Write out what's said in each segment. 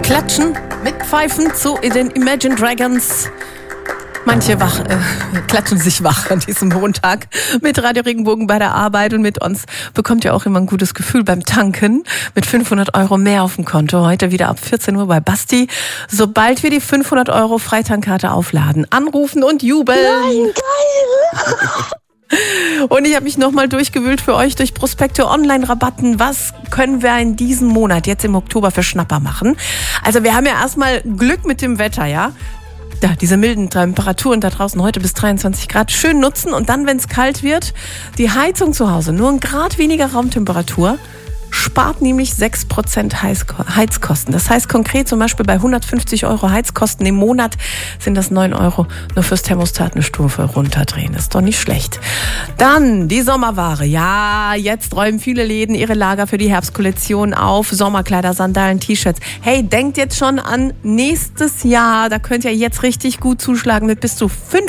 Klatschen, mitpfeifen zu den Imagine Dragons. Manche klatschen sich wach an diesem Montag mit Radio Regenbogen bei der Arbeit, und mit uns bekommt ihr auch immer ein gutes Gefühl beim Tanken mit 500 € mehr auf dem Konto. Heute wieder ab 14 Uhr bei Basti. Sobald wir die 500 € Freitankarte aufladen, anrufen und jubeln. Nein, geil! Und ich habe mich nochmal durchgewühlt für euch durch Prospekte, Online-Rabatten. Was können wir in diesem Monat, jetzt im Oktober, für Schnapper machen? Also wir haben ja erstmal Glück mit dem Wetter, ja? Ja, diese milden Temperaturen da draußen heute bis 23 Grad schön nutzen, und dann, wenn es kalt wird, die Heizung zu Hause, nur ein Grad weniger Raumtemperatur, spart nämlich 6% Heizkosten. Das heißt konkret zum Beispiel bei 150 € Heizkosten im Monat sind das 9 € nur fürs Thermostat eine Stufe runterdrehen. Ist doch nicht schlecht. Dann die Sommerware. Ja, jetzt räumen viele Läden ihre Lager für die Herbstkollektion auf. Sommerkleider, Sandalen, T-Shirts. Hey, denkt jetzt schon an nächstes Jahr. Da könnt ihr jetzt richtig gut zuschlagen mit bis zu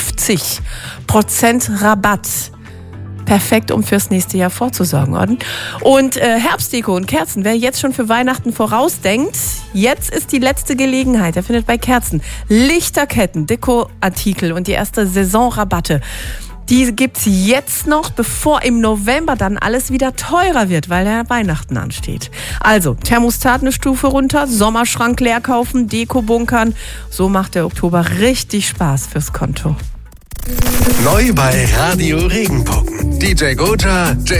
50% Rabatt. Perfekt, um fürs nächste Jahr vorzusorgen. Und Herbstdeko und Kerzen, wer jetzt schon für Weihnachten vorausdenkt, jetzt ist die letzte Gelegenheit. Er findet bei Kerzen Lichterketten, Dekoartikel und die erste Saisonrabatte. Die gibt's jetzt noch, bevor im November dann alles wieder teurer wird, weil ja Weihnachten ansteht. Also Thermostat eine Stufe runter, Sommerschrank leer kaufen, Deko bunkern. So macht der Oktober richtig Spaß fürs Konto. Neu bei Radio Regenbogen. DJ Goja,